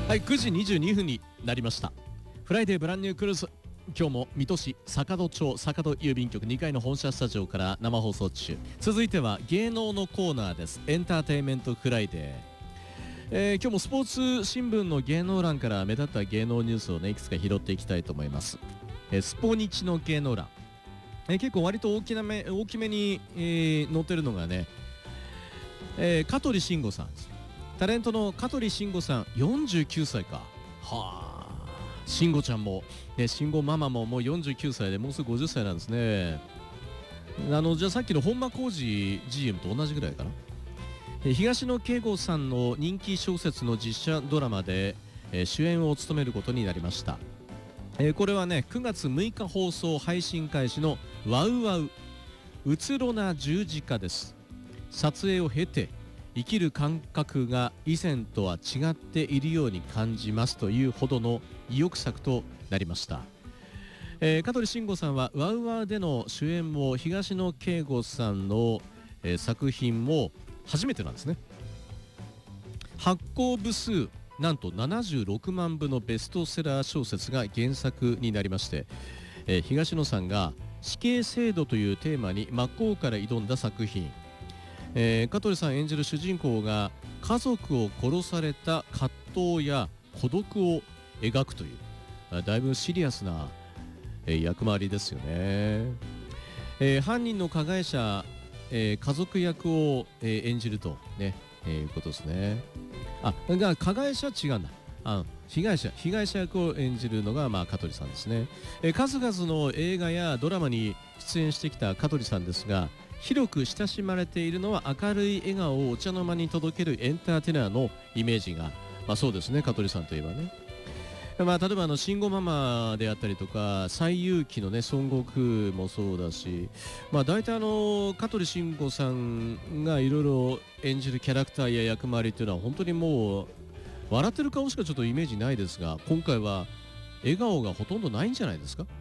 はい、9時22分になりました。フライデーブランニュークルーズ、今日も水戸市坂戸町坂戸郵便局2階の本社スタジオから生放送中。続いては芸能のコーナーです。エンターテインメントフライデー。今日もスポーツ新聞の芸能欄から目立った芸能ニュースをねいくつか拾っていきたいと思います。スポニチの芸能欄、結構割と大きめに、載ってるのがね、香取慎吾さんです。タレントの香取慎吾さん49歳か。はあ、慎吾ちゃんも、ね、慎吾ママももう49歳でもうすぐ50歳なんですね。じゃあさっきの本間浩二 GM と同じぐらいかな。東野圭吾さんの人気小説の実写ドラマで、主演を務めることになりました。これはね9月6日放送配信開始のワウワウうつろな十字架です。撮影を経て生きる感覚が以前とは違っているように感じますというほどの意欲作となりました。香取慎吾さんはワウワウでの主演も東野圭吾さんの、作品も初めてなんですね。発行部数なんと76万部のベストセラー小説が原作になりまして、東野さんが死刑制度というテーマに真っ向から挑んだ作品。香取さん演じる主人公が家族を殺された葛藤や孤独を描くというだいぶシリアスな、役回りですよね。犯人の加害者、家族役を、演じるとね、いうことですね。が加害者違うんだ。被害者役を演じるのが、香取さんですね。数々の映画やドラマに出演してきた香取さんですが、広く親しまれているのは明るい笑顔をお茶の間に届けるエンターテイナーのイメージが、そうですね。香取さんといえばね、例えば慎吾ママであったりとか西遊記のね孫悟空もそうだし、大体香取慎吾さんがいろいろ演じるキャラクターや役回りっていうのは本当にもう笑ってる顔しかちょっとイメージないですが、今回は笑顔がほとんどないんじゃないですか。